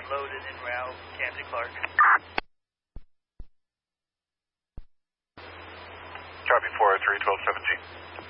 loaded en route, Camden Clark. Copy 403, 1217.